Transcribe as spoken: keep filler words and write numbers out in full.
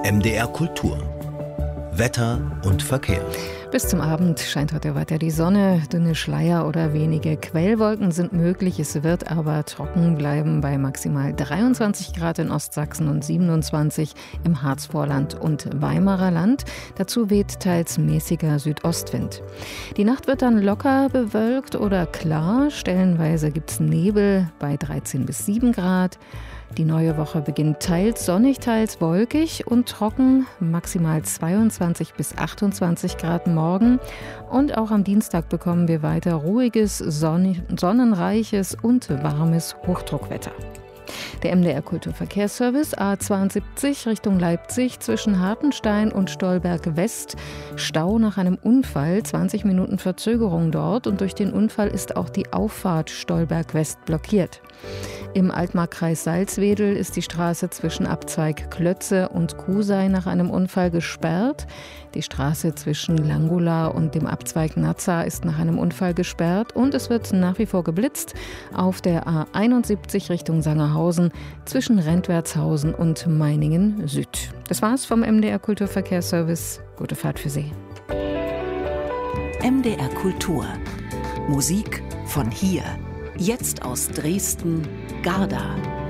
M D R Kultur. Wetter und Verkehr. Bis zum Abend scheint heute weiter die Sonne. Dünne Schleier oder wenige Quellwolken sind möglich. Es wird aber trocken bleiben bei maximal dreiundzwanzig Grad in Ostsachsen und siebenundzwanzig im Harzvorland und Weimarer Land. Dazu weht teils mäßiger Südostwind. Die Nacht wird dann locker bewölkt oder klar. Stellenweise gibt es Nebel bei dreizehn bis sieben Grad. Die neue Woche beginnt teils sonnig, teils wolkig und trocken, maximal zweiundzwanzig bis achtundzwanzig Grad morgen. Und auch am Dienstag bekommen wir weiter ruhiges, sonn- sonnenreiches und warmes Hochdruckwetter. Der M D R Kulturverkehrsservice A zweiundsiebzig Richtung Leipzig zwischen Hartenstein und Stolberg West. Stau nach einem Unfall, zwanzig Minuten Verzögerung dort und durch den Unfall ist auch die Auffahrt Stolberg West blockiert. Im Altmarkkreis Salzwedel ist die Straße zwischen Abzweig Klötze und Kusei nach einem Unfall gesperrt. Die Straße zwischen Langula und dem Abzweig Nazza ist nach einem Unfall gesperrt und es wird nach wie vor geblitzt auf der A einundsiebzig Richtung Sangerhausen zwischen Rentwertshausen und Meiningen Süd. Das war's vom M D R Kulturverkehrsservice. Gute Fahrt für Sie. M D R Kultur. Musik von hier. Jetzt aus Dresden, Garda.